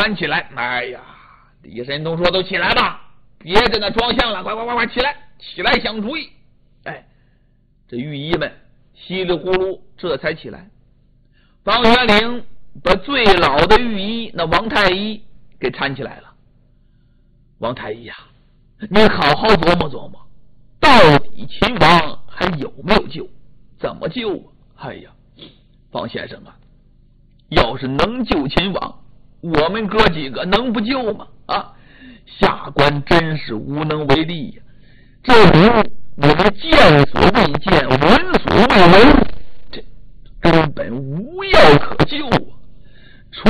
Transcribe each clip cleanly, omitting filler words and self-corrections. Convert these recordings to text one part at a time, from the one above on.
赶起来。哎呀，李神通说：“都起来吧，别在那装相了，快起来，起来想主意。”哎，这御医们稀里呼噜这才起来。方元龄把最老的御医那王太医给搀起来了。王太医呀，你好好琢磨琢磨，到底秦王还有没有救？怎么救啊？哎呀，方先生啊，要是能救秦王，我们哥几个能不救吗？啊，下官真是无能为力呀。这如我们见所未见，闻所未闻，这根本无药可救啊！除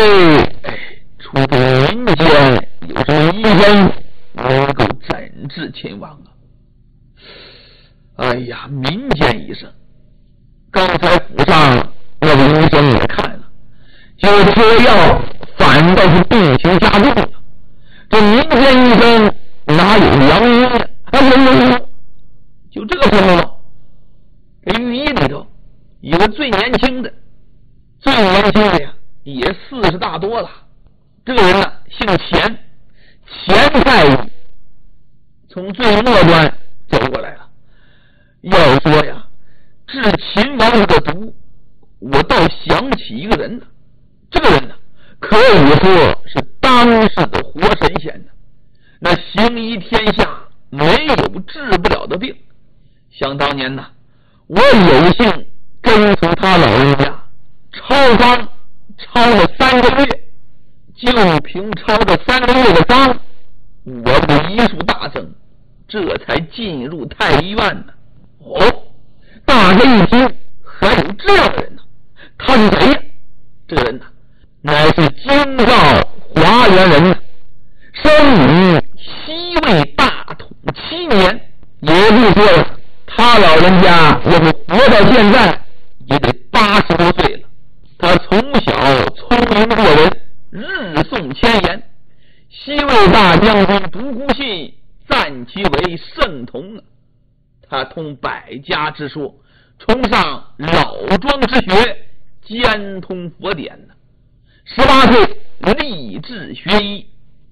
非民间有什么医生能够诊治秦王啊！哎呀，民间医生，刚才府上那个医生也看了，就说药反倒是病情加重了。这民间医生哪有良医呀？就这个时候，这御医里头有个最年轻的呀，也40大多了。这个人呢，姓钱，钱太医，从最末端走过来了。要说呀，治秦王这个毒，我倒想起一个人呢。这个人呢，可以说是当世的活神仙呢。那行医天下，没有治不了的病。想当年呢，我有幸跟从他老人家抄方抄了3个月，就凭抄这3个月的方，我的医术大增，这才进入太医院呢。哦，大家一听，还有这样的人呢？他是谁呀？这个人呢，乃是京兆华元人呢，生于西魏大统7年，也就是说他老人家要是活到现在，也得80多岁了。他从小聪明过人，日诵千言。西魏大将军独孤信赞其为圣童啊。他通百家之说，崇尚老庄之学，兼通佛典呢。18岁立志学医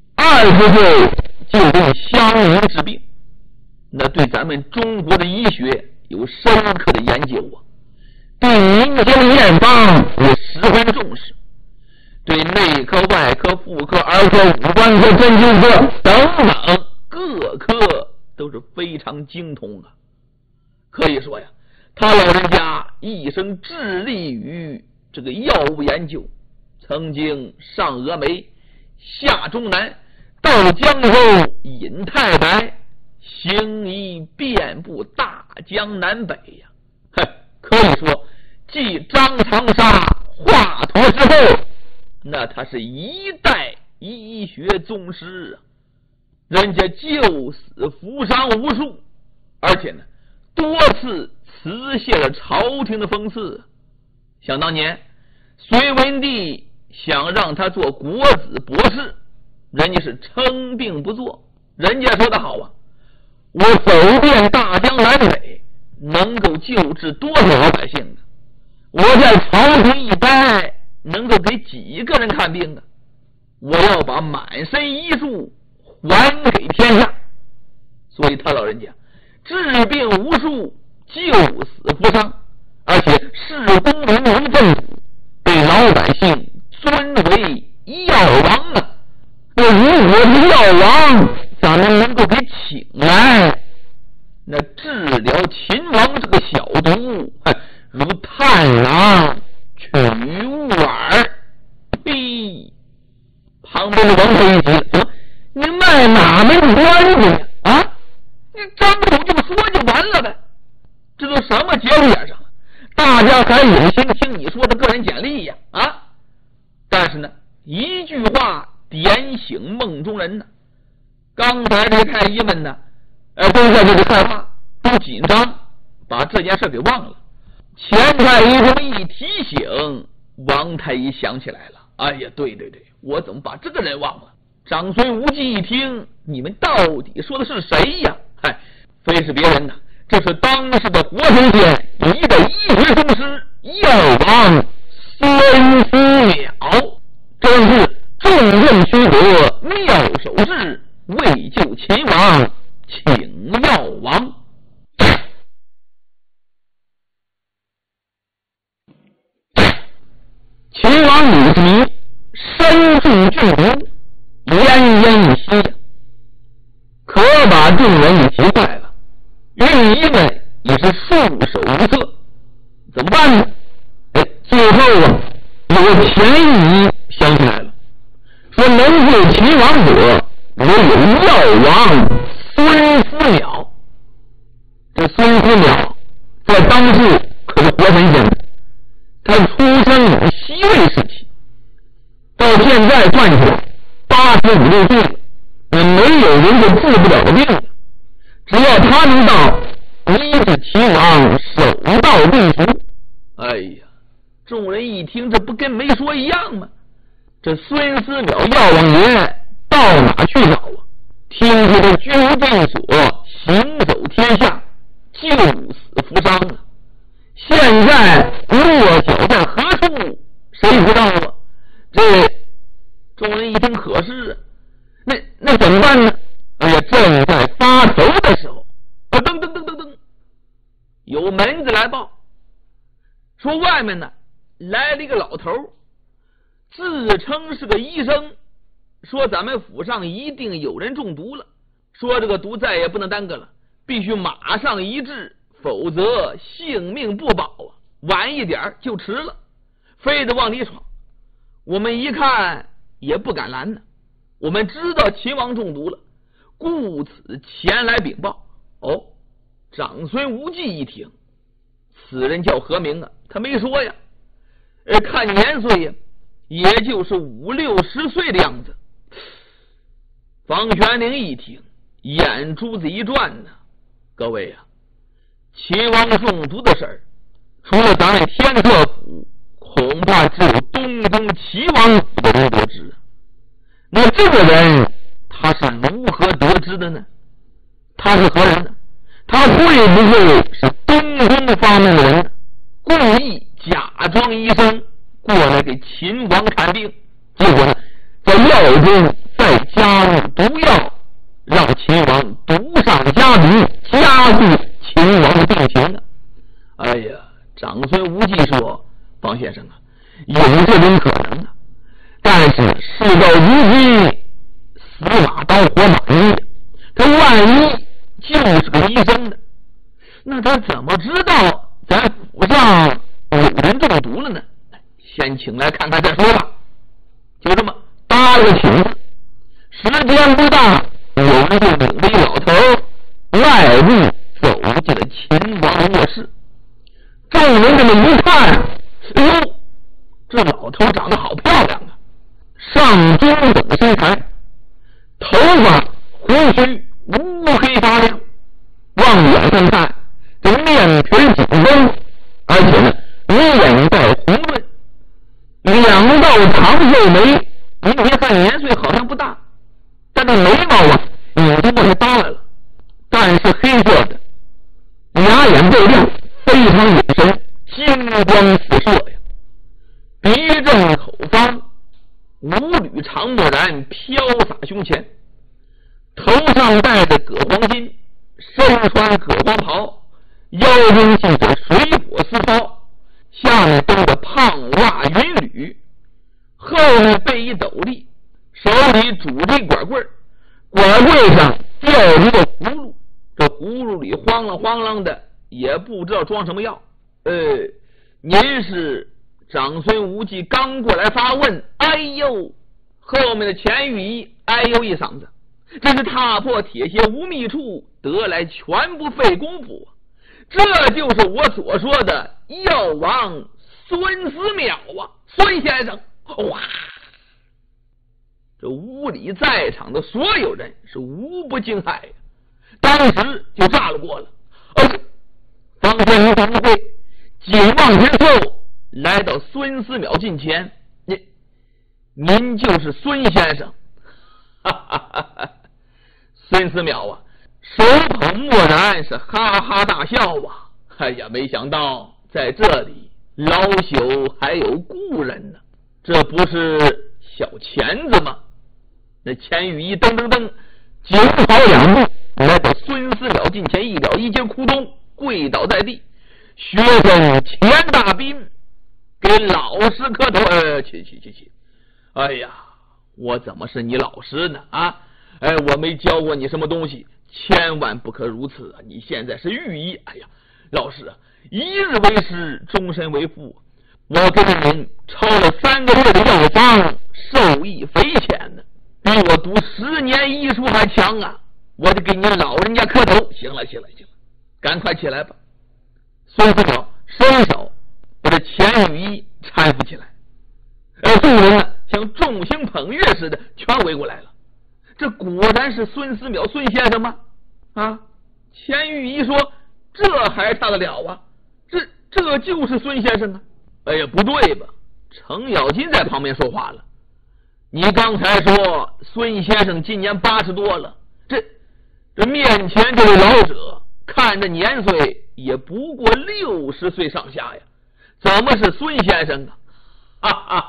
，20岁就为乡民治病，那对咱们中国的医学有深刻的研究啊。对民间的验方也十分重视，对内科、外科、妇科、儿科、五官科、针灸科等等各科都是非常精通啊。可以说呀，他老人家一生致力于这个药物研究，曾经上峨眉，下终南，到江州引太白，行医遍布大江南北呀。可以说继张长沙、华佗之后，那他是一代医学宗师啊。人家救死扶伤无数，而且呢多次辞谢了朝廷的封赐。想当年隋文帝想让他做国子博士，人家是称病不做。人家说的好啊，我走遍大江南北，能够救治多少老百姓呢？我在朝廷一待，能够给几个人看病啊？我要把满身医术还给天下。所以他老人家治病无数，救死扶伤，而且视公民为政府，被老百姓尊为药王啊。那如果是药王，咱们能够给请来，那治疗秦王这个小毒，如探囊取物耳。呸！旁边的王太医说：“你卖哪门关子呀？啊，你张口就说就完了呗。这都什么节骨眼上了？大家还有心听你说的个人简历呀？啊！但是呢，一句话点醒梦中人呢。刚才这太医们呢，都在这里害怕，都紧张，把这件事给忘了。钱太医这么一提醒，王太医想起来了。哎呀，对，我怎么把这个人忘了？长孙无忌一听，你们到底说的是谁呀？非是别人呐，这是当时的活神仙，一代医学宗师药王孙思邈，正是众任许可，妙手势，为救秦王，请药王。秦王李世民身中剧毒，奄奄一息，可把众人也急坏了，御医们也是束手无策，怎么办呢？最后有前一想起来了，说能救秦王者，我有药王孙思邈。这孙思邈在当世可是活神仙，他出生于西魏时期，到现在算起来85、6岁了，没有人就治不了病的。只要他能到医治秦王，手到病除。哎呀，众人一听，这不跟没说一样吗？这孙思邈药王爷到哪去找啊？听说这居无定所，行走天下，救死扶伤啊！现在落脚在何处，谁知道啊？这众人一听，可是那怎么办呢？哎呀，正在发愁的时候，噔噔噔噔噔，有门子来报，说外面呢来了一个老头，自称是个医生，说咱们府上一定有人中毒了，说这个毒再也不能耽搁了，必须马上医治，否则性命不保啊！晚一点就迟了，非得往里闯。我们一看也不敢拦呢，我们知道秦王中毒了，故此前来禀报。哦，长孙无忌一听，此人叫何名啊？他没说呀。看年岁呀，也就是5、60岁的样子。房玄龄一听，眼珠子一转呢，各位啊，秦王中毒的事儿，除了咱们天策府，恐怕只有东宫齐王府的人得知。那这个人他是如何得知的呢？他是何人呢？他会不会是东宫方面的人呢？故意假装医生过来给秦王看病，结果呢，在药中再加入毒药，让秦王毒上加毒，加速秦王的病情呢。哎呀，长孙无忌说：“方先生啊，有这种可能啊，但是事到如今，死马当活马医，他万一就是个医生呢，那他怎么知道咱府上有人中毒了呢？先请来看看再说吧。”就这么搭了个请字，时间不大，有人就领着一老头迈入走进了秦王卧室。众人这么一看，哎呦，这老头长得好漂亮啊，上中等身材，头发胡须乌黑发亮，往远上看，这面皮紧绷，而且呢面带红润，2道长秀眉，你别看年岁好像不大，但这眉毛啊已经把它耷拉了，但是黑色的，牙眼倍亮，非常有神，金光四射呀。鼻正口方，5缕长墨髯飘洒胸前，头上戴着葛黄巾，身穿葛黄袍，腰中系着水火丝绦，下面蹬着胖袜云履，后面背一斗笠，手里拄着一管棍，管棍上吊着一个葫芦，这葫芦里晃啷晃啷的，也不知道装什么药。您是？长孙无忌刚过来发问，哎呦，后面的钱御医哎呦一嗓子，真是踏破铁鞋无觅处，得来全不费功夫。这就是我所说的药王孙思邈啊，孙先生！哇！这屋里在场的所有人是无不惊骇，当时就炸了锅了。方先生不会，紧往前凑，来到孙思邈近前，您就是孙先生。哈哈哈哈！孙思邈啊，手捧墨然是哈哈大笑啊！哎呀，没想到在这里老朽还有故人呢，这不是小钳子吗？那钱玉一噔噔噔紧跑2步，来到孙思邈近前，一了一截裤裆，跪倒在地，学生钱大斌给老师磕头。去！哎呀，我怎么是你老师呢？我没教过你什么东西，千万不可如此啊！你现在是御医，哎呀，老师啊，一日为师，终身为父。我跟您抄了3个月的药方，受益匪浅呢，比我读10年医术还强啊！我得给您老人家磕头。行了，赶快起来吧。孙思邈伸手把这钱玉一搀扶起来，众人呢像众星捧月似的全围过来了。这果然是孙思邈孙先生吗？钱玉一说：“这还差得了啊？这就是孙先生啊！”哎呀，不对吧？程咬金在旁边说话了：“你刚才说孙先生今年80多了，这面前这位老者看着年岁也不过60岁上下呀，怎么是孙先生啊？”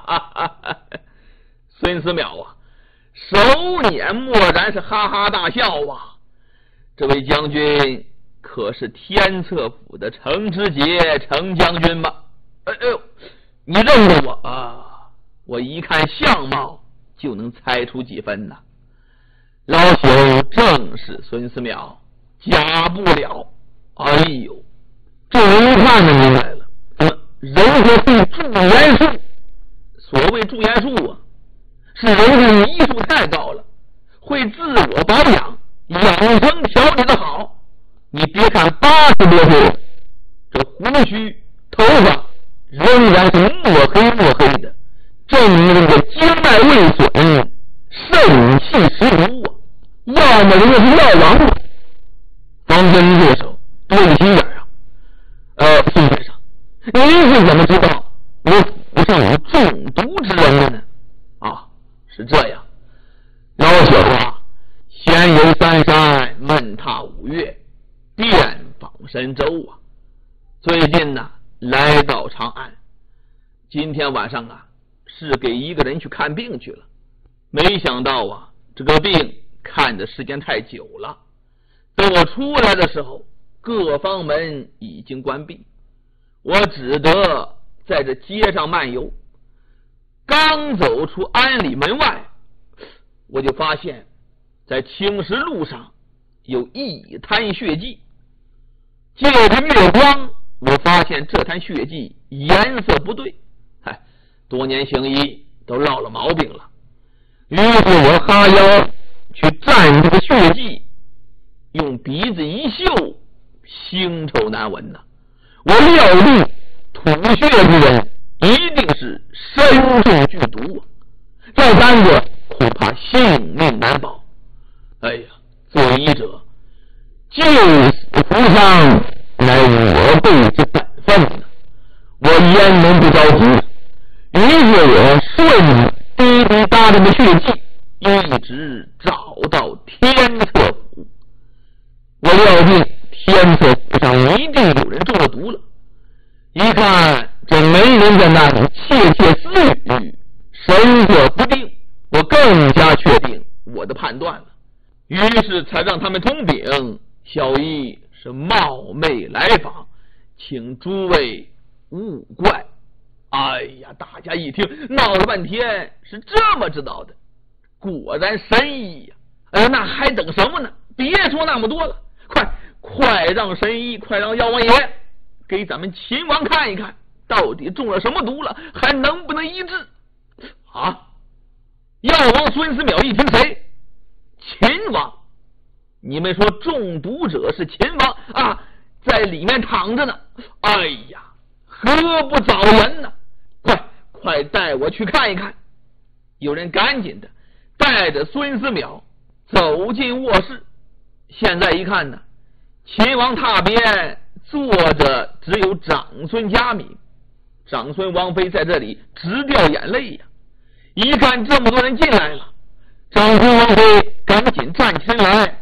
孙思邈啊，手捻默然是哈哈大笑啊！这位将军可是天策府的程知节程将军吗？你认得我啊？我一看相貌就能猜出几分呢。老朽正是孙思邈，假不了。哎呦，这人一看就明白了，人和会驻颜术。所谓驻颜术啊，是人的医术太高了，会自我保养，养生调理的好。你别看80多岁，这胡须头发仍然是墨黑的，证明这个经脉未损，肾气十足啊！要么人家是药王啊！方先生这手多一心眼啊！孙先生，您是怎么知道我府上有中毒之人的呢？是这样，老朽啊，闲游3山，闷踏5岳，遍访神州啊。最近呢，来到长安，今天晚上啊，是给一个人去看病去了。没想到啊，这个病看的时间太久了，等我出来的时候，各方门已经关闭，我只得在这街上漫游。刚走出安里门外，我就发现在青石路上有一滩血迹。借着月光，我发现这滩血迹颜色不对，多年行医都落了毛病了。于是我哈腰去蘸这个血迹，用鼻子一嗅，腥臭难闻呐。我料定吐血之人一定是身中剧毒啊，这3个恐怕性命难保。哎呀，作为医者，救死扶伤乃我辈之本分呢，我焉能不着急？于是我顺滴滴答答的血迹，一直找到天策府。我料定天策府上一定有人中了毒了。一看这没人在那里窃窃私语，神色不定，我更加确定我的判断了。于是才让他们通禀，小医是冒昧来访，请诸位勿怪。哎呀，大家一听闹了半天是这么知道的，果然神医呀！那还等什么呢？别说那么多了，快让神医，快让药王爷给咱们秦王看一看，到底中了什么毒了，还能不能医治啊？药王孙思邈一听，谁？秦王？你们说中毒者是秦王啊，在里面躺着呢。哎呀，何不早言呢？快带我去看一看。有人赶紧的带着孙思邈走进卧室。现在一看呢，秦王榻边坐着只有长孙嘉敏，长孙王妃在这里直掉眼泪呀。一看这么多人进来了，长孙王妃赶紧站起身来。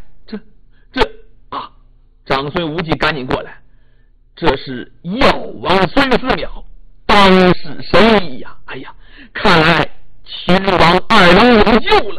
长孙无忌赶紧过来，这是药王孙思邈，当世神医呀！哎呀，看来秦王二龙有救了。